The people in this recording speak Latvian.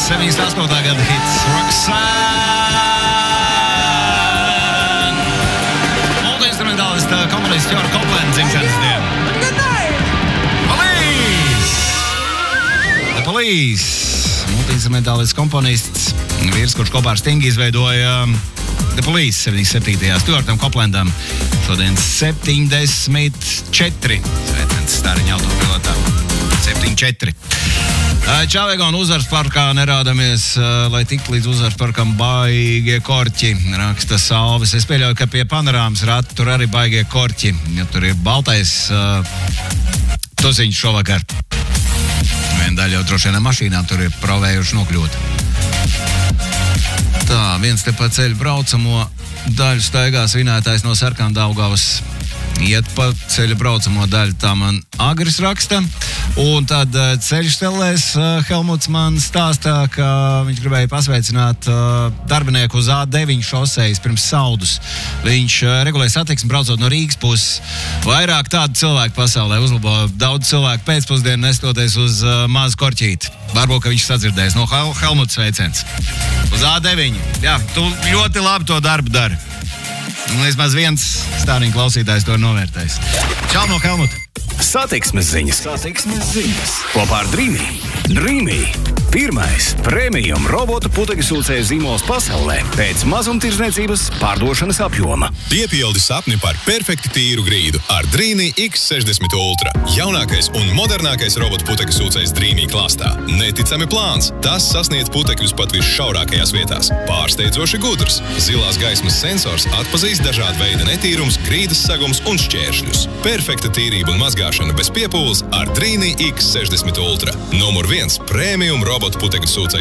78. gada hits Roxanne. Multi-instrumentālista komponists Jorka Copeland dzimšanas diena. The Police. Multi-instrumentālists komponists, vīrs, kurš kopā ar Stingu izveidoja The Police 77. Stuartam Copelandam. Šodien 74. Sveiciens stariņa autopilotā. 74. Čāvegona uzvaras parkā nerādamies, lai tiktu līdz uzvaras parkam baigie korķi, raksta Salvis. Es pieļauju, ka pie panorāmas rata tur arī baigie korķi, ja tur ir baltais tuziņš šovakar. Viena daļa jau droši vien mašīnām tur ir provējuši nokļūt. Tā, viens te pa ceļu braucamo daļu staigās vinētājs no Sarkandaugavas. Iet pa ceļa braucamo daļu, tā man Agris raksta. Un tad ceļš telēs Helmuts man stāstā, ka viņš gribēja pasveicināt darbinieku uz A9 šosejas pirms Saudus. Viņš regulēja satiksmi braucot no Rīgas puses. Vairāk tādu cilvēku pasaulē uzlabo daudz cilvēku pēcpusdienu nestoties uz mazu korķīti. Varbūt, ka viņš sadzirdēs no Helmuts sveiciens. Uz A9. Jā, tu ļoti labi to darbu dari. Un vismaz viens stāriņu klausītājs to novērtēs. Čau no Helmuta! Satiksmes ziņas. Kopā ar Dreamy. Pirmais premium robotu putekļu sūcēju zīmols pasaulē pēc mazumtirdzniecības pārdošanas apjoma. Piepildi sapni par perfekti tīru grīdu ar Dreamy X60 Ultra. Jaunākais un modernākais robotu putekļu sūcējs Dreamy klāstā. Neticami plāns. Tas sasniedz putekļus pat visšaurākajās vietās. Pārsteidzoši gudrs. Zilās gaismas sensors atpazīst dažādu veidu netīrums, grīdas sagums un šķēršļus. Perfekta tīrība un mazgāšana bez piepūles ar Dreamy X60 Ultra. Numur 1 premium robotu putekļu sūcējs